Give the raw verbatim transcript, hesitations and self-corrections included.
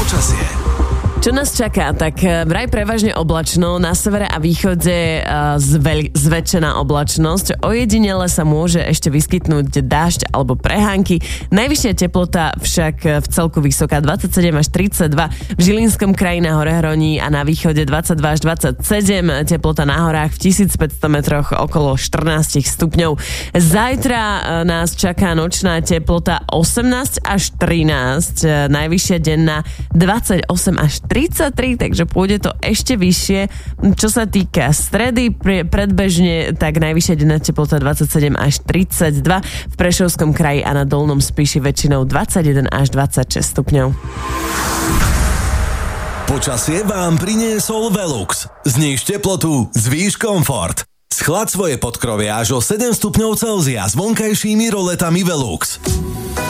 Počasie. Čo nás čaká? Tak vraj prevažne oblačno, na severe a východe zve- zväčšená oblačnosť. Ojedinele sa môže ešte vyskytnúť dážď alebo prehánky. Najvyššia teplota však v celku vysoká dvadsaťsedem až tridsaťdva. V Žilinskom kraji na Horehroní a na východe dvadsaťdva až dvadsaťsedem. Teplota na horách v tisícpäťsto metroch okolo štrnásť stupňov. Zajtra nás čaká nočná teplota osemnásť až trinásť. Najvyššia denná dvadsaťosem až tridsaťtri, takže pôjde to ešte vyššie. Čo sa týka stredy, pre, predbežne, tak najvyššia denná teplota dvadsaťsedem až tridsaťdva. V Prešovskom kraji a na Dolnom Spiši väčšinou dvadsaťjeden až dvadsaťšesť stupňov. Počasie vám priniesol Velux. Zníž teplotu, zvýš komfort. Schlad svoje podkrovie až o sedem stupňov Celzia s vonkajšími roletami Velux.